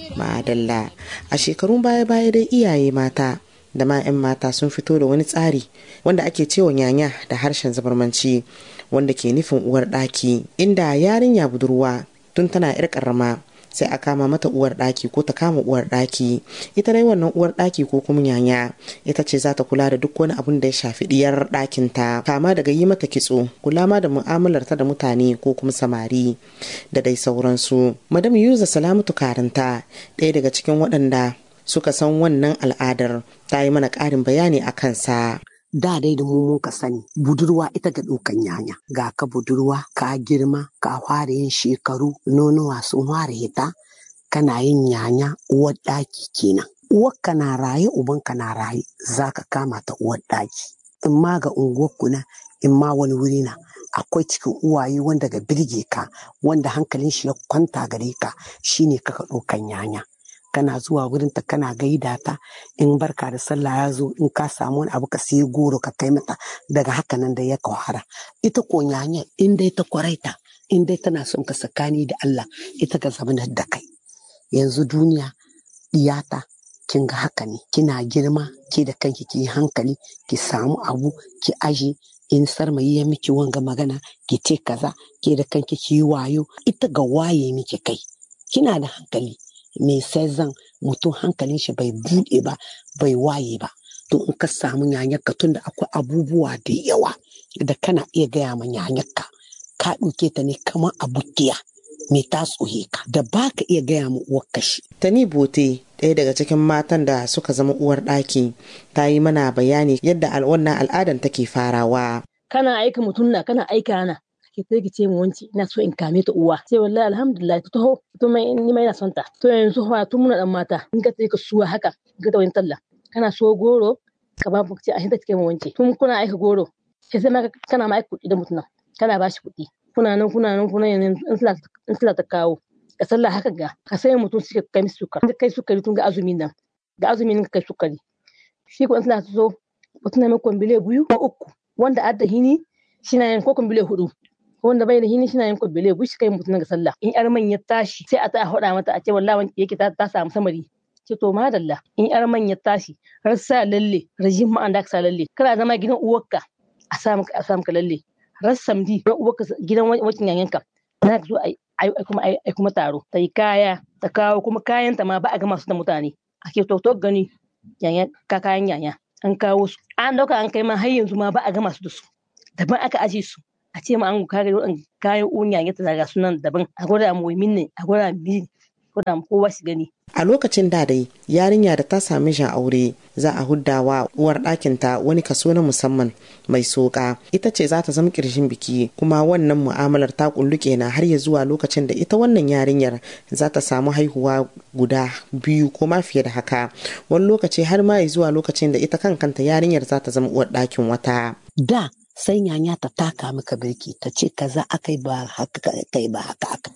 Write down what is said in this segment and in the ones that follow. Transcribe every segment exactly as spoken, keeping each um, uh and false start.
Ma'adalla, a shekarun baya-baya dai iyaye mata da ma 'yan mata sun fito da wani tsari wanda ake cewa nyanya da harshen zabarmanci, wanda ke nufin uwar ɗaki, inda yarinya budurwa tun tana 'yar ƙarama sai a kama mata uwar ɗaki ko ta kama uwar ɗaki. Ita dai wannan uwar ɗaki ko kuma nyanya ita ce za ta kula da duk wani abun da ya shafi diyar ɗakin ta, kama daga yi mata kitso, kula ma da mu'amalar ta da mutane ko kuma samari da dai sauransu. Madam Yuza Salamatu Karanta, ɗaya daga cikin waɗanda suka san wannan al'adar, ta yi mana ƙarin bayani a kansa. Da dai da mu muka sani budurwa ita ga ɗaukan yanya, ga ka budurwa ka girma ka fara yin shekaru, nonuwa sun fara hita, kana yin yanya uwar ɗaki kenan. Uwarka na raye ubanka na raye, za ka kama ta uwar ɗaki, in ma ga unguwar kuna in ma wani wuri na. Akwai cikin uwaye wanda ga birge ka, wanda hankalin shi ya kwanta gare ka, shine kaka ɗaukan yanya. Kana zuwa wurinta kana gaida ta, in barka da sallah ya zo in ka samu wani abu ka siya goro ka kai mata, daga haka nan da ya kawara. Ita ko nyanya in dai ta kwaraita, in dai tana son ka sakani da Allah, ita ka zamanar da kai. Yanzu duniya iyata kin ga haka ne, kina girma ke da kanki ki hankali, ki samu abu ki aje, in sarmayi ya miki wanga magana ki ce kaza, ke da kanki ki yi wayo, ita ga waye miki kai, kina da hankali. Me sai zan mutum hankalin shi bai buɗe ba, bai waye ba. To in ka samu nyanyarka, tunda akwai abubuwa da yawa da kana iya gaya ma nyanyarka, ka ɗauke ta ne kamar abukiya mai ta tsohe ka, da ba ka iya gaya ma uwarka shi. Tani Bote, ɗaya daga cikin matan da suka zama uwar ɗaki, ta yi mana bayani yadda wannan al'adan take farawa. Kana aika mutum na kana aika na ki sai ki ce mu wanci ina so in kame ta uwa, sai wallahi alhamdulillah ta taho to mai ni mai ina son ta. To yanzu fa tun muna dan mata in ka sai ka suwa haka ka ta wani talla, kana so goro ka ba mu ce a hinta take mu wanci, tun kuna aika goro sai sai ma kana ma aika kuɗi da mutum kana ba shi kuɗi, kuna nan kuna nan kuna nan in sila in sila ta kawo ka sallah haka ga ka sai mutum suka kai mishi sukari, kai sukari tun ga azumin nan ga azumin ka kai sukari, shi ko in sila ta zo mutum na mai kwambile biyu ko uku, wanda adda hini shi na yin ko kwambile hudu, wanda bai da hini shi na yin kwambile biyu, shi kai mutum ga sallah. In yar man ya tashi sai a ta faɗa mata a ce wallahi wanki yake ta ta samu samari, ce to madalla. In yar man ya tashi rassa lalle rajin ma an da ka sa lalle, kana zama gidan uwarka a samu a samu ka lalle, rassamdi uwarka gidan wakin yanyanka na ka zo ai ai kuma ai kuma taro ta yi kaya ta kawo kuma kayanta ma ba a ga masu da mutane ake to to gani yanya ka kayan yanya an kawo su an dauka an kai ma har yanzu ma ba a ga masu da su, daban aka aje su a ce ma an kare kayan unya ya ta ga sunan daban, a gwada mu min ne a gwada mi gwada mu kowa shi gani. A lokacin da dai yarinya da ta sami jan aure za a huddawa uwar ɗakinta wani kaso na musamman mai soka, ita ce za ta zama ƙirshin biki, kuma wannan mu'amalar ta kullu kenan har ya zuwa lokacin da ita wannan yarinyar za ta samu haihuwa guda biyu ko ma fiye da haka, wani lokaci har ma ya zuwa lokacin da ita kan kanta yarinyar za ta zama uwar ɗakin wata. Da sai nyanya ta taka maka birki ta ce kaza akai ba haka kai ba haka aka.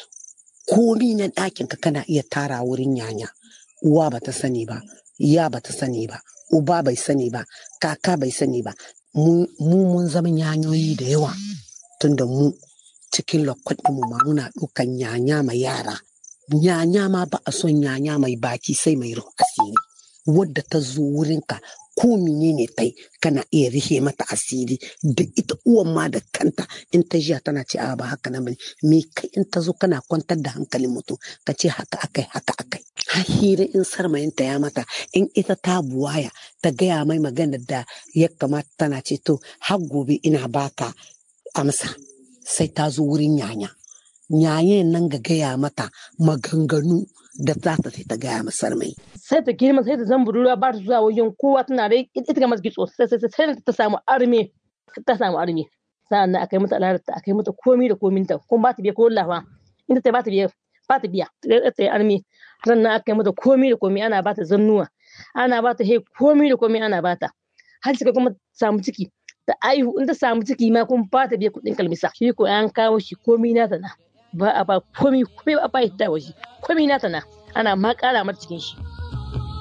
Komi na ɗakin ka kana iya tara wurin nyanya, uwa ba ta sani ba, ya ba ta sani ba, uba bai sani ba, kaka bai sani ba. Mu mun zama nyanyoyi da yawa, tunda mu cikin lokacin mu ma muna ɗaukan nyanya mai yara. Nyanya ma ba a son nyanya mai baki sai mai ruh asiri, wadda ta zo wurinka ko menene tai kana iya rihe mata asiri, da ita uwan ma da kanta in ta jiya tana ce a ba haka nan bane, me kai in ta zo kana kwantar da hankalin mutum ka ce haka akai haka akai. Har hira in sarmayinta ya mata, in ita ta buwaya ta gaya mai magana da ya kamata tana ce to har gobe ina baka amsa, sai ta zo wurin nyanya nyayen nan ga gaya mata maganganu da za ta ta gaya masar mai. Sai ta girma sai ta zan budurwa ba ta zuwa wajen kowa, tana da ita ga masu kitso sai sai sai ta samu arme ta samu arme sa'an nan akai mata alarta akai mata komi da komin ta kuma ba ta biya ko lafa inda ta ba ta biya ba ta biya ta yi arme ran nan akai mata komi da komi, ana ba ta zannuwa ana ba ta he komi da komi ana ba ta har suka kuma samu ciki ta aihu, in ta samu ciki ma kuma ba ta biya kuɗin kalmisa, shi ko an kawo shi komi na sana ba a ba komi komi ba a ba ta waje komi na sana ana ma ƙara mata cikin shi.